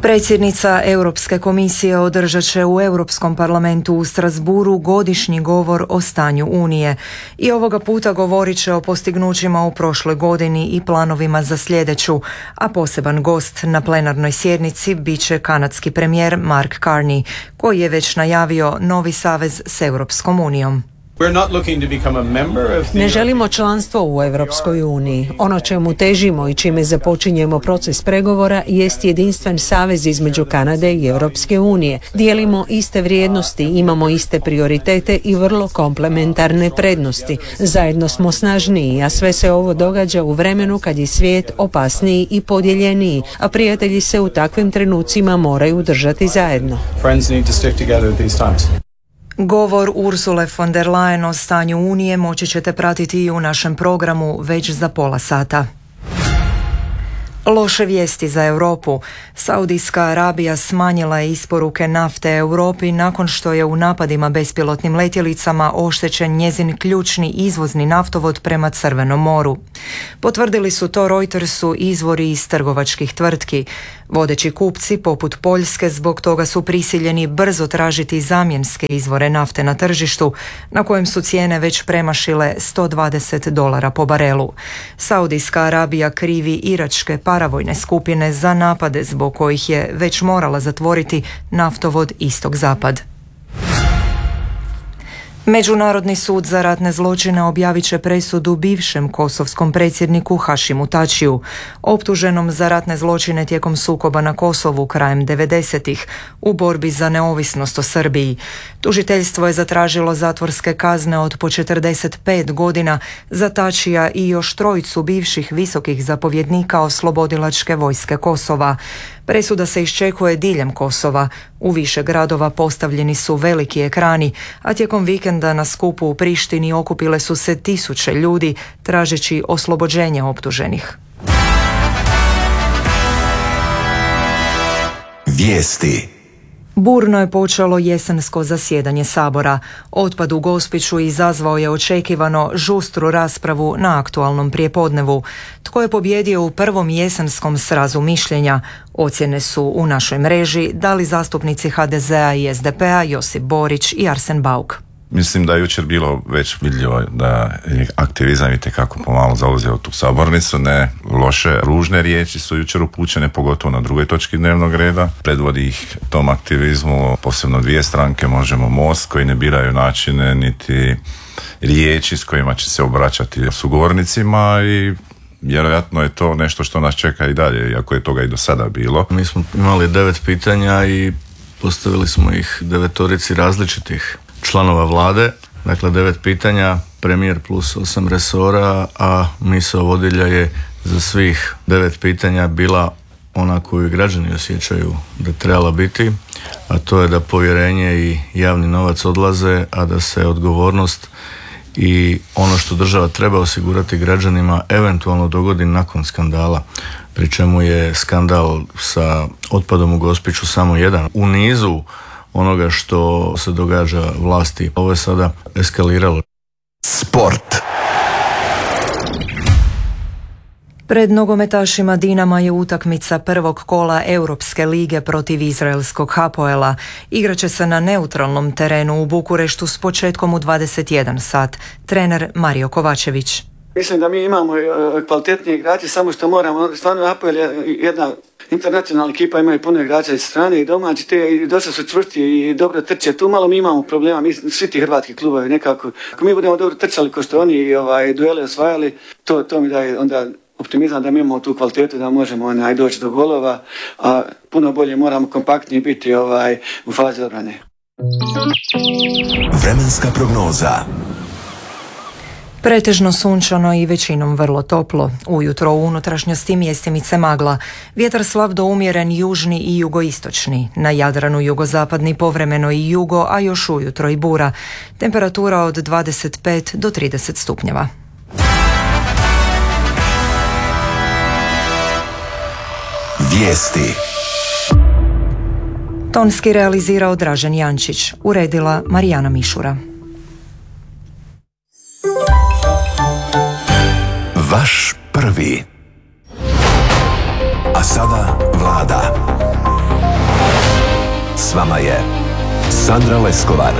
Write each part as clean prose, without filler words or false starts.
Predsjednica Europske komisije održat će u Europskom parlamentu u Strasburu godišnji govor o stanju Unije i ovoga puta govorit će o postignućima u prošloj godini i planovima za sljedeću, a poseban gost na plenarnoj sjednici bit će kanadski premijer Mark Carney, koji je već najavio novi savez s Europskom unijom. Ne želimo članstvo u Europskoj uniji. Ono čemu težimo i čime započinjemo proces pregovora jest jedinstven savez između Kanade i Europske unije. Dijelimo iste vrijednosti, imamo iste prioritete i vrlo komplementarne prednosti. Zajedno smo snažniji, a sve se ovo događa u vremenu kad je svijet opasniji i podijeljeniji, a prijatelji se u takvim trenucima moraju držati zajedno. Govor Ursule von der Leyen o stanju Unije moći ćete pratiti i u našem programu već za pola sata. Loše vijesti za Europu. Saudijska Arabija smanjila je isporuke nafte Europi nakon što je u napadima bespilotnim letjelicama oštećen njezin ključni izvozni naftovod prema Crvenom moru. Potvrdili su to Reutersu izvori iz trgovačkih tvrtki. Vodeći kupci, poput Poljske, zbog toga su prisiljeni brzo tražiti zamjenske izvore nafte na tržištu, na kojem su cijene već premašile $120 po barelu. Saudijska Arabija krivi iračke paravojne skupine za napade zbog kojih je već morala zatvoriti naftovod Istok-Zapad. Međunarodni sud za ratne zločine objavit će presudu bivšem kosovskom predsjedniku Hašimu Tačiju, optuženom za ratne zločine tijekom sukoba na Kosovu krajem 90-ih u borbi za neovisnost o Srbiji. Tužiteljstvo je zatražilo zatvorske kazne od po 45 godina za Tačija i još trojicu bivših visokih zapovjednika oslobodilačke vojske Kosova. Presuda se iščekuje diljem Kosova. U više gradova postavljeni su veliki ekrani, a tijekom vikenda na skupu u Prištini okupile su se tisuće ljudi tražeći oslobođenje optuženih. Vijesti. Burno je počelo jesensko zasjedanje Sabora. Otpad u Gospiću izazvao je očekivano žustru raspravu na aktualnom prijepodnevu. Tko je pobjedio u prvom jesenskom srazu mišljenja? Ocjene su u našoj mreži dali zastupnici HDZ-a i SDP-a Josip Borić i Arsen Bauk. Mislim da je jučer bilo već vidljivo da je aktivizam itekako pomalo zauzeo tu sabornicu. Ne loše, ružne riječi su jučer upućene, pogotovo na drugoj točki dnevnog reda. Predvodi ih tom aktivizmu posebno dvije stranke, Možemo Most, koji ne biraju načine niti riječi s kojima će se obraćati sugovornicima i vjerojatno je to nešto što nas čeka i dalje, iako je toga i do sada bilo. Mi smo imali 9 pitanja i postavili smo ih 9 različitih članova vlade, dakle 9 pitanja, premijer plus 8 resora, a misao vodilja je za svih 9 pitanja bila ona koju građani osjećaju da trebala biti, a to je da povjerenje i javni novac odlaze, a da se odgovornost i ono što država treba osigurati građanima eventualno dogodi nakon skandala, pri čemu je skandal sa otpadom u Gospiću samo jedan u nizu onoga što se događa vlasti. Ovo je sada eskaliralo. Sport. Pred nogometašima Dinama je utakmica prvog kola Europske lige protiv izraelskog Hapoela. Igraće se na neutralnom terenu u Bukureštu s početkom u 21 sat. Trener Mario Kovačević. Mislim da mi imamo kvalitetnije igrače, samo što moramo, stvarno Hapoel je jedna internacionalna ekipa, imaju puno igrača iz strane i domaći, te dosta su čvrsti i dobro trče. Tu malo mi imamo problema, mi svi ti hrvatski klubovi nekako. Ako mi budemo dobro trčali ko što oni duele osvajali, to mi daje onda optimizam da mi imamo tu kvalitetu da možemo doći do golova, a puno bolje moramo kompaktniji biti u fazi obrane. Vremenska prognoza. Pretežno sunčano i većinom vrlo toplo. Ujutro u unutrašnjosti mjestimice magla. Vjetar slab do umjeren južni i jugoistočni. Na Jadranu jugozapadni povremeno i jugo, a još ujutro i bura. Temperatura od 25 do 30 stupnjeva. Vijesti. Tonski realizirao Dražen Jančić. Uredila Marijana Mišura. Vaš prvi. A sada Vlada. S vama je Sandra Leskovar.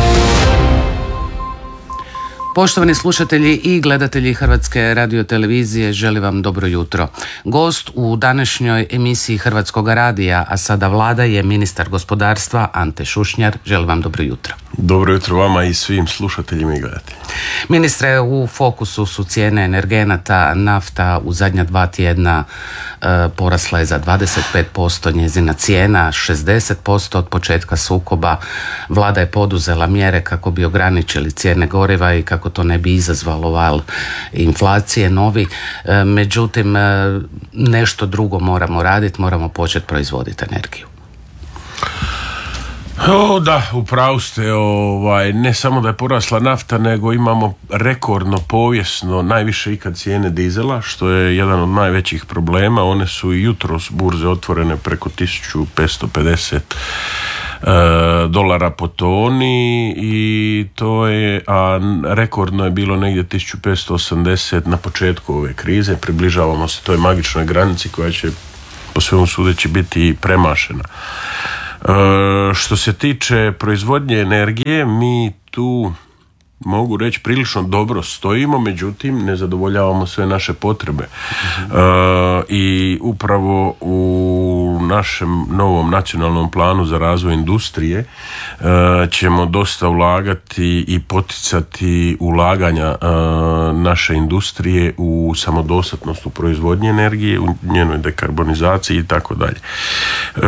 Poštovani slušatelji i gledatelji Hrvatske radiotelevizije, želim vam dobro jutro. Gost u današnjoj emisiji Hrvatskog radija, a sada Vlada, je ministar gospodarstva Ante Šušnjar. Želim vam dobro jutro. Dobro jutro vama i svim slušateljima i gledateljima. Ministre, u fokusu su cijene energenata. Nafta u zadnja 2 tjedna porasla je za 25%, njezina cijena 60% od početka sukoba. Vlada je poduzela mjere kako bi ograničili cijene goriva i kako to ne bi izazvalo val inflacije novi. Međutim, nešto drugo moramo raditi, moramo početi proizvoditi energiju. Da, upravo ste, ne samo da je porasla nafta, nego imamo rekordno, povijesno, najviše ikad cijene dizela, što je jedan od najvećih problema. One su i jutros burze otvorene preko $1,550 po toni i to je, a rekordno je bilo negdje 1580 na početku ove krize. Približavamo se toj magičnoj granici koja će po svemu sudeći biti premašena. Što se tiče proizvodnje energije, mi tu, mogu reći, prilično dobro stojimo, međutim ne zadovoljavamo sve naše potrebe. I upravo u našem novom nacionalnom planu za razvoj industrije ćemo dosta ulagati i poticati ulaganja naše industrije u samodostatnost u proizvodnji energije, u njenoj dekarbonizaciji i tako dalje.